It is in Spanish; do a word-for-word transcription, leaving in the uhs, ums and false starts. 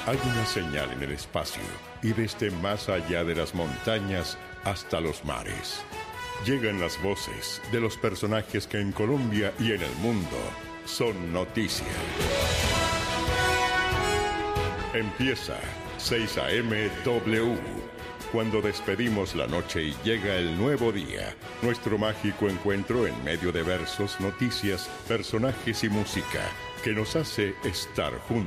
Hay una señal en el espacio y desde más allá de las montañas hasta los mares. Llegan las voces de los personajes que en Colombia y en el mundo son noticia. Empieza seis A M W. Cuando despedimos la noche y llega el nuevo día, nuestro mágico encuentro en medio de versos, noticias, personajes y música que nos hace estar juntos.